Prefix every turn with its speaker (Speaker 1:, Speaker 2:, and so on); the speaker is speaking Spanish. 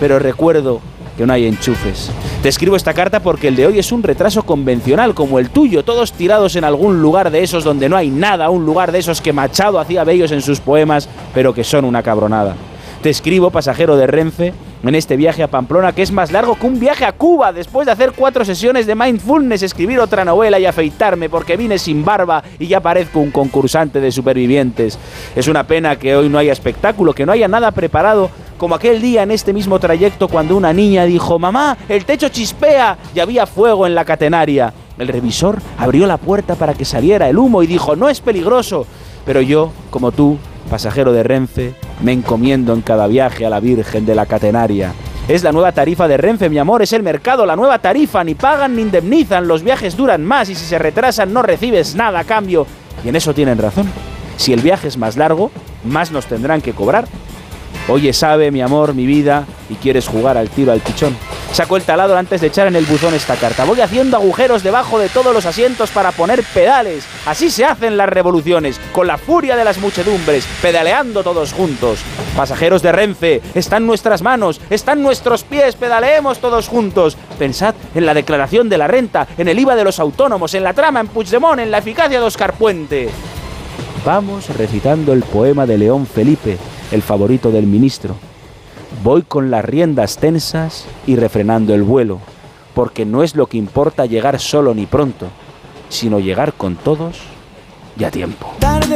Speaker 1: pero recuerdo que no hay enchufes. Te escribo esta carta porque el de hoy es un retraso convencional como el tuyo, todos tirados en algún lugar de esos donde no hay nada, un lugar de esos que Machado hacía bellos en sus poemas, pero que son una cabronada. Te escribo, pasajero de Renfe, en este viaje a Pamplona que es más largo que un viaje a Cuba después de hacer 4 sesiones de mindfulness, escribir otra novela y afeitarme porque vine sin barba y ya parezco un concursante de Supervivientes. Es una pena que hoy no haya espectáculo, que no haya nada preparado, como aquel día en este mismo trayecto cuando una niña dijo: «Mamá, el techo chispea», y había fuego en la catenaria. El revisor abrió la puerta para que saliera el humo y dijo: «No es peligroso». Pero yo, como tú, pasajero de Renfe, me encomiendo en cada viaje a la Virgen de la Catenaria. Es la nueva tarifa de Renfe, mi amor, es el mercado, la nueva tarifa, ni pagan ni indemnizan, los viajes duran más y si se retrasan no recibes nada a cambio. Y en eso tienen razón. Si el viaje es más largo, más nos tendrán que cobrar. Oye, sabe, mi amor, mi vida, y quieres jugar al tiro al pichón. Saco el taladro antes de echar en el buzón esta carta. Voy haciendo agujeros debajo de todos los asientos para poner pedales. Así se hacen las revoluciones, con la furia de las muchedumbres, pedaleando todos juntos. Pasajeros de Renfe, están nuestras manos, están nuestros pies, pedaleemos todos juntos. Pensad en la declaración de la renta, en el IVA de los autónomos, en la trama en Puigdemont, en la eficacia de Óscar Puente. Vamos recitando el poema de León Felipe, el favorito del ministro. Voy con las riendas tensas y refrenando el vuelo, porque no es lo que importa llegar solo ni pronto, sino llegar con todos y a tiempo.